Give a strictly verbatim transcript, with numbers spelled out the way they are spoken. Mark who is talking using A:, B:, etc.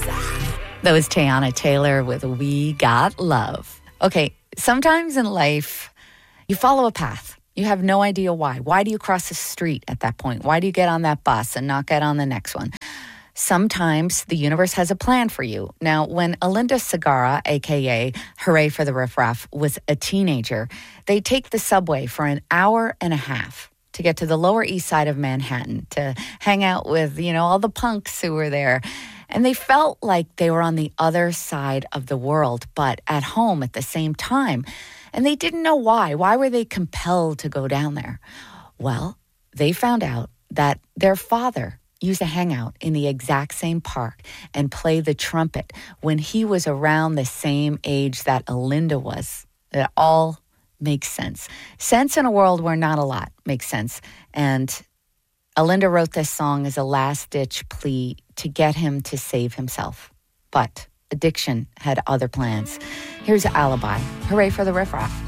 A: That was Teyana Taylor with We Got Love. Okay, sometimes in life, you follow a path. You have no idea why. Why do you cross the street at that point? Why do you get on that bus and not get on the next one? Sometimes the universe has a plan for you. Now, when Alinda Segarra, a k a. Hooray for the Riff Raff, was a teenager, they'd take the subway for an hour and a half to get to the Lower East Side of Manhattan, to hang out with, you know, all the punks who were there. And they felt like they were on the other side of the world, but at home at the same time. And they didn't know why. Why were they compelled to go down there? Well, they found out that their father used to hang out in the exact same park and play the trumpet when he was around the same age that Alinda was. It all makes sense. Sense in a world where not a lot makes sense. And Alinda wrote this song as a last-ditch plea to get him to save himself. But addiction had other plans. Here's Alibi. Hooray for the Riff Raff.